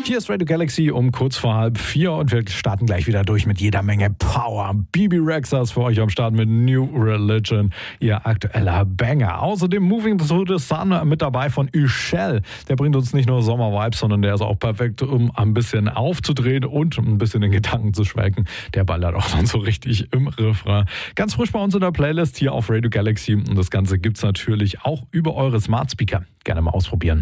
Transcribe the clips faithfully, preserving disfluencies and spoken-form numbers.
Hier ist Radio Galaxy um kurz vor halb vier und wir starten gleich wieder durch mit jeder Menge Power. Bibi Rexha ist für euch am Start mit New Religion, ihr aktueller Banger. Außerdem Moving to the Sun mit dabei von Üschel. Der bringt uns nicht nur Sommer-Vibes, sondern der ist auch perfekt, um ein bisschen aufzudrehen und ein bisschen in Gedanken zu schwelgen. Der ballert auch dann so richtig im Refrain. Ganz frisch bei uns in der Playlist hier auf Radio Galaxy. Und das Ganze gibt's natürlich auch über eure Smart Speaker. Gerne mal ausprobieren.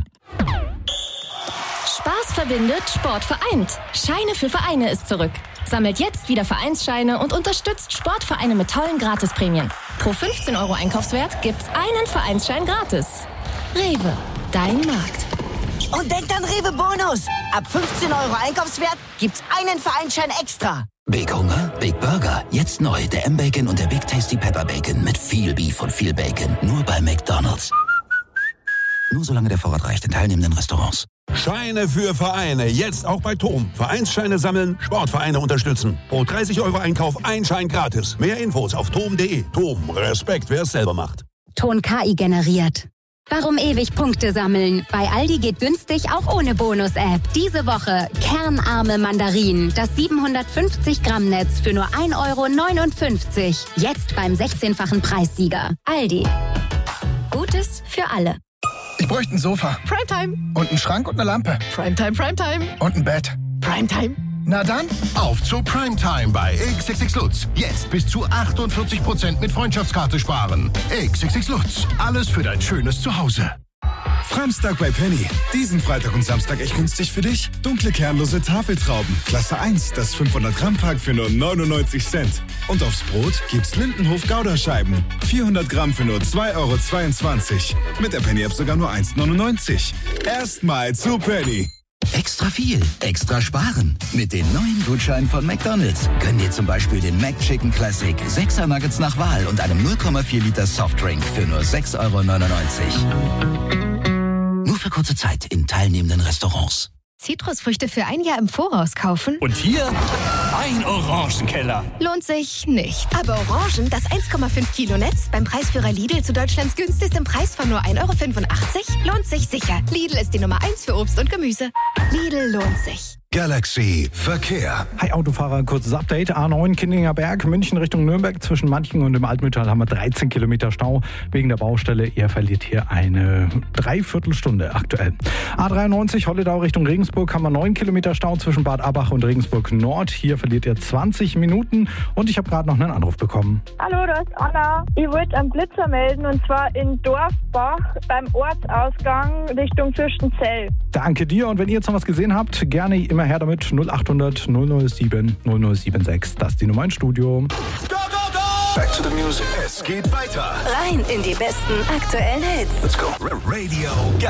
Spaß verbindet, Sport vereint. Scheine für Vereine ist zurück. Sammelt jetzt wieder Vereinsscheine und unterstützt Sportvereine mit tollen Gratisprämien. Pro fünfzehn Euro Einkaufswert gibt's einen Vereinsschein gratis. Rewe, dein Markt. Und denkt an Rewe Bonus. Ab fünfzehn Euro Einkaufswert gibt's einen Vereinsschein extra. Big Hunger, Big Burger. Jetzt neu der M-Bacon und der Big Tasty Pepper Bacon mit viel Beef und viel Bacon. Nur bei McDonald's. Nur solange der Vorrat reicht in teilnehmenden Restaurants. Scheine für Vereine, jetzt auch bei Tom. Vereinsscheine sammeln, Sportvereine unterstützen. Pro dreißig Euro Einkauf ein Schein gratis. Mehr Infos auf tom punkt de. Tom, Respekt, wer es selber macht. Ton K I generiert. Warum ewig Punkte sammeln? Bei Aldi geht günstig auch ohne Bonus-App. Diese Woche kernarme Mandarinen. Das siebenhundertfünfzig Gramm Netz für nur ein Euro neunundfünfzig. Jetzt beim sechzehnfachen Preissieger. Aldi. Gutes für alle. Ich bräuchte ein Sofa. Primetime. Und einen Schrank und eine Lampe. Primetime, Primetime. Und ein Bett. Primetime. Na dann, auf zur Primetime bei X X X Lutz. Jetzt bis zu achtundvierzig Prozent mit Freundschaftskarte sparen. X X X Lutz. Alles für dein schönes Zuhause. Samstag bei Penny. Diesen Freitag und Samstag echt günstig für dich. Dunkle kernlose Tafeltrauben. Klasse eins, das fünfhundert Gramm Pack für nur neunundneunzig Cent. Und aufs Brot gibt's Lindenhof Gouda-Scheiben. vierhundert Gramm für nur zwei Euro zweiundzwanzig. Mit der Penny-App sogar nur eins neunundneunzig. Erstmal zu Penny. Extra viel, extra sparen. Mit den neuen Gutscheinen von McDonald's gönn dir zum Beispiel den McChicken Classic, sechser Nuggets nach Wahl und einem null Komma vier Liter Softdrink für nur sechs Euro neunundneunzig. Nur für kurze Zeit in teilnehmenden Restaurants. Zitrusfrüchte für ein Jahr im Voraus kaufen? Und hier ein Orangenkeller. Lohnt sich nicht. Aber Orangen, das eins Komma fünf Kilo Netz beim Preisführer Lidl zu Deutschlands günstigstem Preis von nur ein Euro fünfundachtzig, lohnt sich sicher. Lidl ist die Nummer eins für Obst und Gemüse. Lidl lohnt sich. Galaxy Verkehr. Hi Autofahrer, kurzes Update. A neun Kindinger Berg, München Richtung Nürnberg. Zwischen Manching und dem Altmühltal haben wir dreizehn Kilometer Stau wegen der Baustelle. Ihr verliert hier eine Dreiviertelstunde aktuell. A dreiundneunzig Holledau Richtung Regensburg haben wir neun Kilometer Stau zwischen Bad Abach und Regensburg Nord. Hier verliert ihr zwanzig Minuten und ich habe gerade noch einen Anruf bekommen. Hallo, das ist Anna. Ich wollte einen Blitzer melden und zwar in Dorfbach beim Ortsausgang Richtung Fürstenzell. Danke dir und wenn ihr jetzt noch was gesehen habt, gerne immer her damit. null acht hundert null null sieben null null sieben sechs. Das ist die Nummer ins Studio. Go, go, go! Back to the music. Es geht weiter. Rein in die besten aktuellen Hits. Let's go. Radio